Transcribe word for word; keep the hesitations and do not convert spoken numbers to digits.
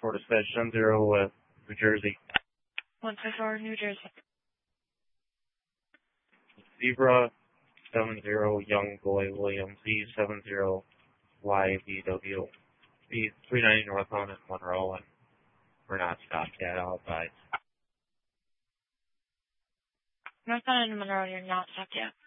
for dispatch seven zero with New Jersey. one five four, New Jersey. Zebra seven zero, Young Boy William Z seven zero Y B W. B three ninety northbound in Monroe, and we're not stopped yet outside. Northbound in Monroe, you're not stopped yet.